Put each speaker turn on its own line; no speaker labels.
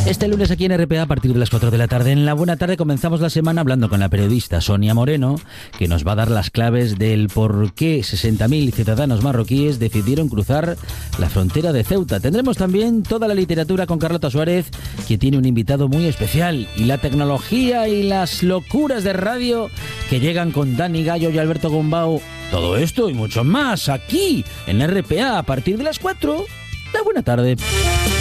Este lunes aquí en RPA a partir de las 4 de la tarde. En la buena tarde comenzamos la semana hablando con la periodista Sonia Moreno, que nos va a dar las claves del por qué 60.000 ciudadanos marroquíes decidieron cruzar la frontera de Ceuta. Tendremos también toda la literatura con Carlota Suárez, que tiene un invitado muy especial, y la tecnología y las locuras de radio que llegan con Dani Gallo y Alberto Gombau. Todo esto y mucho más aquí en RPA a partir de las 4. La buena tarde.